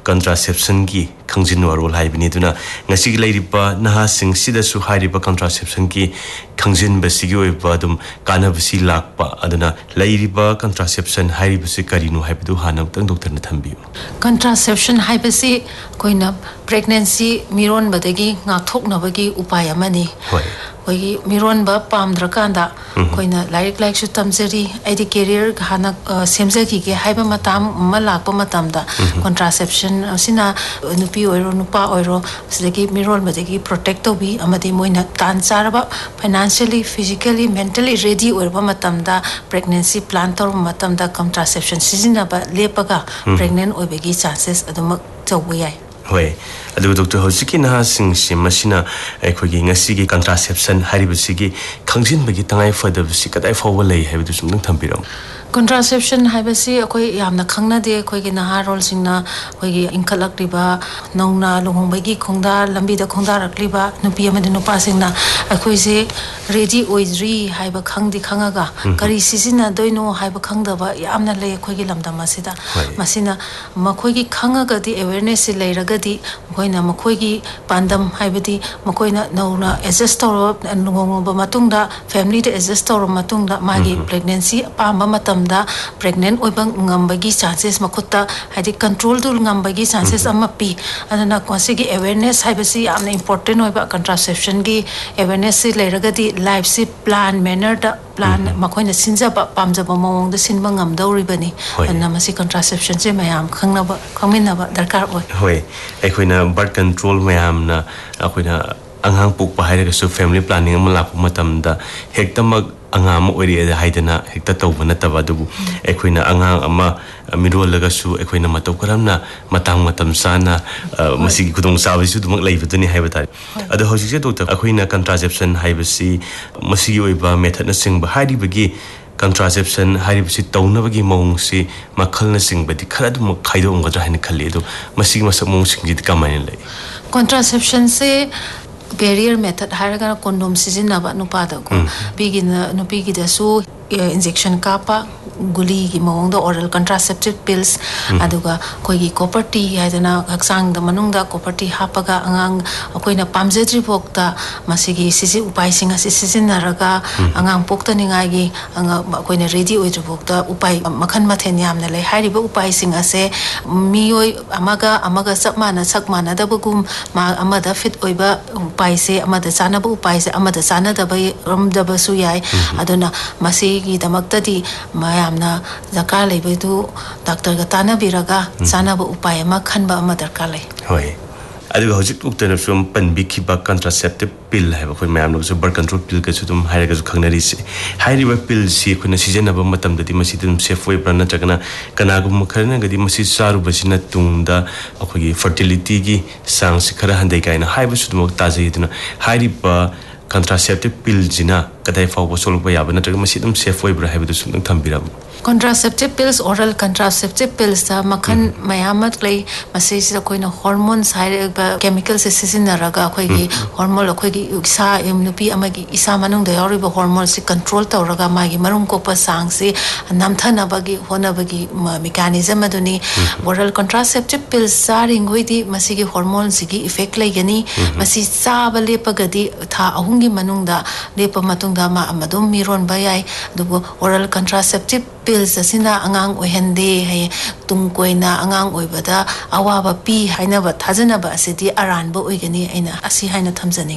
contraception ki khangjin warol haibini duna ngasi leiriba naha sing sida su hairiba contraception ki khangjin basigi oiba dum kana basi lakpa aduna leiriba contraception hairiba se karinu haibidu hanam tang doctor na thambiu contraception haibasi koina pregnancy miron badagi ngathok nabagi upay amani hoi kogi miron ba pamdrakanda koina like su tamjeri id career hana semjagi ge haiba matam malakpa matamda contraception asina nupi oiro nupa oiro sidagi miron badagi protect to bi amadi moina tan charaba financially physically mentally ready oirba matamda pregnancy plan tor matamda contraception sizina ba lepaga pregnant oibagi chances adumak chawiyai hoi adu doctor hosiki na sing simashina ekhogi ngasi gi contraception haribasigi khangjin bagi tangai fada bisi kadai fawa lei haibu sum nang thambiram contraception haibasi akoi yamna khangna de akoi gi naha rol singna akoi gi inkhalak riba nongna lunghongbagi khongda lambi da khongda rakliba nupi amadi nupa singna akoi se ready oidri haiba khangdi khangaga kari sisina doino haiba khangda ba yamna le akoi gi lamda masida masina makoi gi khangaga di awareness se leiraga di koina makoi gi pandam haibadi makoina nauna adjust toro lunghongba matungda family de adjust toro matungda magi pregnancy pamba matam da pregnant oibang ngambagi chances makutta hadi control dul ngambagi chances amapi adana kwasigi awareness haibasi amna important oiba contraception gi awareness si leiragadi life si plan manner da plan makoina sinjaba pamjaba mawong da sinba ngamdoribani anna masi contraception se mayam khangnaba khaminaba darkar oi hoi ekoina birth control mayam na akoina anghang puk pa haire so family planning amala pu matamda hektamak angam ori haidana hekta tawbana tabadubu ekoina angang ama mirol laga su ekoina mataw karamna matang matam sana masigi kudong sawisu dumak leibuduni haibata ado hojise doctor ekoina contraception haibasi masigi oiba method na singba haidi bagi contraception haibasi tawna bagi mawong si makhal na singbadi khara dum khaido ongadra haina khali do masigi masak mawong singjid kamain lei contraception se barrier method haraga condom sizinaba nupada ko bigina nupigi da su injection kapa guli gi mawong da oral contraceptive pills aduga koi gi copper tea haidana haksang da manung da copper tea hapaga angang akoina pamjedri bokta masigi sisi upai singa sisinaraga angang pokta ningai gi anga akoina ready oidru bokta upai makhan mathen yamna lei hariba upai singa se miyoi amaga sakmana da bugum ma amada fit oiba upai se amada chana bu upai se amada chana da bai ram da basu yai aduna masi gi damakta di mayamna zakar leibedu doctor ga tana biraga chana bu upai ma khanba ama darkar lei hoi adu hojik ukta na from panbi khiba contraceptive pill haiba khoi mayam no so birth control pill ka chudum hairaga su khangnari se hairiba pill si khuna season aba matam dadi masi dum safe way prana chagana kana gum kharna gadi masi saru basina tungda akhogi fertility gi sang si khara handai kaina haiba sudum tajai duna hairiba contraceptive pill jina kadai fawbo solba yaba na chagama sidum safe way bra haiba sudum thambira contraceptive pills oral contraceptive pills ta makhan mayamat lei masi sida koina hormones hairiba chemicals se sisinaraga khoi gi hormone khoi gi sa nupi amagi isa manung da yoriba hormones se control tawraga magi marum ko pa sang se namthana bagi hona bagi mechanism aduni oral contraceptive pills saring hoidi masi gi hormones gi effect lai gani masi saba lepagadi tha ahungi manung da lepa matung da ma amadum miron bayai dugo oral contraceptive pills asina angang ohende hay tungkoina angang oibada awaba pi hainaba thajana ba asidi aranba oigani aina asi haina thamjani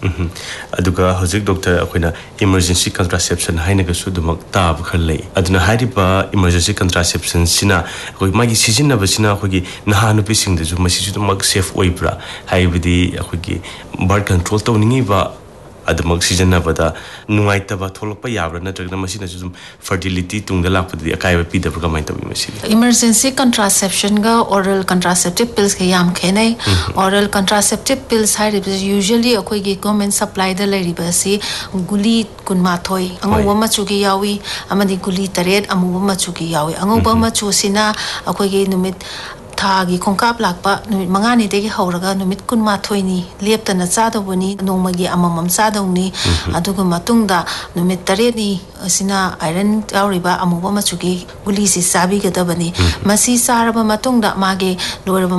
aduga hojik doctor akoina emergency contraception haina ga sudumak tab khalei aduna hariba emergency contraception sina akoi magi season na basina akogi nahanu pi sing de ju masi sudumak safe oibra haibidi akogi birth control tawningi ba adamag season na bada nuaita ba tholokpa yabra na tragna masina zum fertility tungda lakpadi akaiba pida program ta masi emergency contraception ga oral contraceptive pills ke yam khenai oral contraceptive pills usually akoi gi government supply da leriba si guli kunma thoi angoba machu gi yawi amadi guli taret amuba machu gi yawi angoba machu sina akoi gi numit thagi khongkap lakpa numit mangani degi hauraga numit kunma thoini leptana chadawani nongmagi amamam chadawni aduga matungda numit tareni asina iron yauriba amuba machugi guli si sabi gadabani masi saraba matungda mage loraba